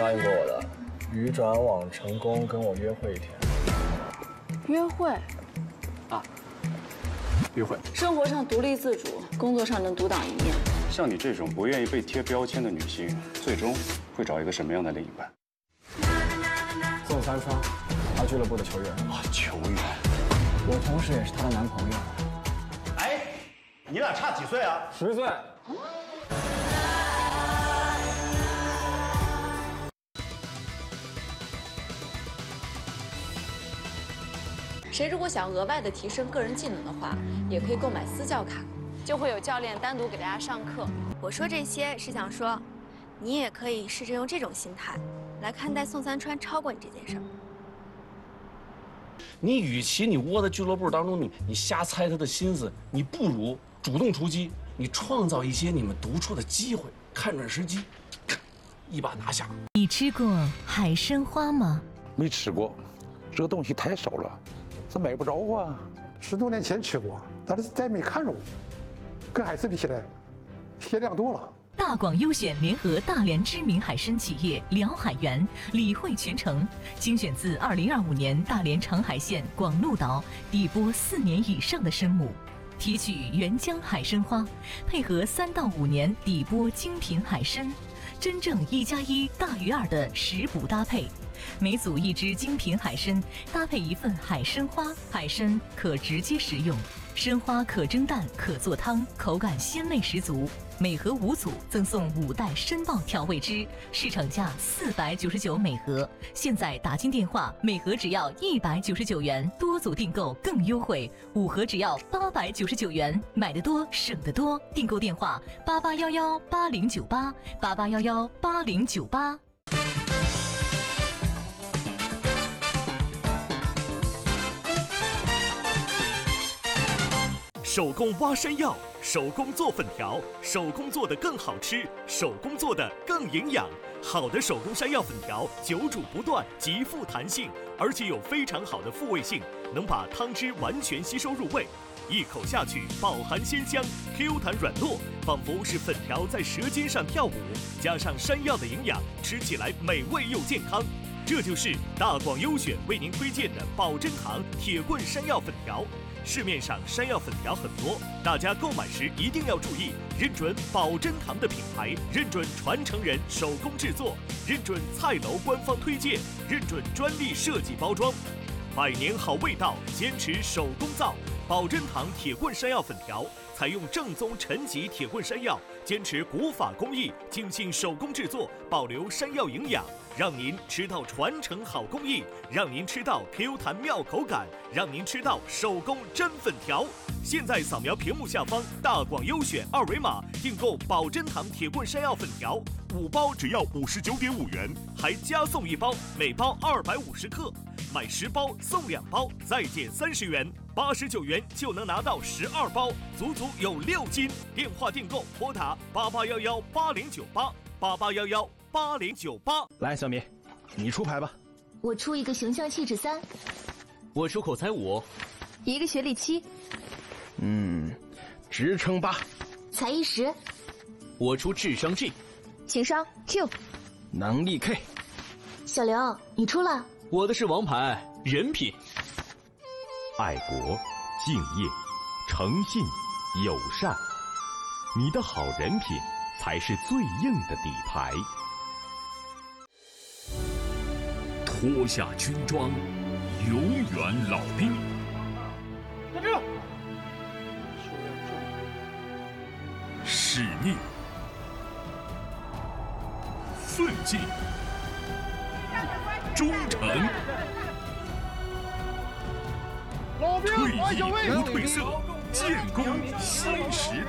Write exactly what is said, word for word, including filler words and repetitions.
答应过我的，鱼转网成功跟我约会一天。 约会？ 啊，约会。 生活上独立自主，工作上能独当一面。 像你这种不愿意被贴标签的女性，最终会找一个什么样的另一半？ 宋三川，他俱乐部的球员。 啊，球员。 我同时也是他的男朋友。 哎，你俩差几岁啊？ 十岁。 谁如果想额外的提升个人技能的话，也可以购买私教卡，就会有教练单独给大家上课。 我说这些是想说，你也可以试着用这种心态来看待宋三川超过你这件事儿。 你与其你窝在俱乐部当中，你你瞎猜他的心思，你不如主动出击，你创造一些你们独处的机会，看准时机，一把拿下。 你吃过海参花吗？ 没吃过，这个东西太少了，这买不着啊。 十多年前吃过，但是再没看着过，跟海参比起来，鲜亮多了。 大广优选联合大连知名海参企业辽海源理惠全程，精选自二零二五年大连长海县广鹿岛底波四年以上的生母，提取原浆海参花，配合三到五年底波精品海参，真正一加一大于二的食补搭配。每组一只精品海参，搭配一份海参花。海参可直接食用，参花可蒸蛋，可做汤，口感鲜味十足。每盒五组赠送五袋参爆调味汁，市场价四百九十九每盒，现在打进电话，每盒只要一百九十九元，多组订购更优惠，五盒只要八百九十九元，买得多省得多。订购电话八八幺幺八零九八八八幺幺八零九八。 手工挖山药，手工做粉条，手工做的更好吃，手工做的更营养。好的手工山药粉条，久煮不断，极富弹性，而且有非常好的复味性，能把汤汁完全吸收入味。一口下去，饱含鲜香，Q 弹软糯，仿佛是粉条在舌尖上跳舞。加上山药的营养，吃起来美味又健康。这就是大广优选为您推荐的宝珍堂铁棍山药粉条。市面上山药粉条很多，大家购买时一定要注意，认准宝珍堂的品牌，认准传承人手工制作，认准菜楼官方推荐，认准专利设计包装，百年好味道，坚持手工造。宝珍堂铁棍山药粉条采用正宗陈级铁棍山药，坚持古法工艺，精心手工制作，保留山药营养，让您吃到传承好工艺，让您吃到 Q 弹妙口感，让您吃到手工真粉条。现在扫描屏幕下方大广优选二维码，订购宝珍堂铁棍山药粉条，五包只要五十九点五元，还加送一包，每包二百五十克。买十包送两包，再减三十元，八十九元就能拿到十二包，足足有六斤。电话订购拨打八八幺幺八零九八八八幺幺八零九八。 来，小米，你出牌吧。 我出一个形象气质三， 我出口才五， 一个学历七， 嗯，职称八， 才艺十， 我出智商 G， 情商 Q， 能力 K。 小刘，你出了。 我的是王牌人品， 爱国、敬业、诚信、友善，你的好人品才是最硬的底牌。 脱下军装，永远老兵。 站住！ 使命、奋进、忠诚，退役不褪色，建功新时代。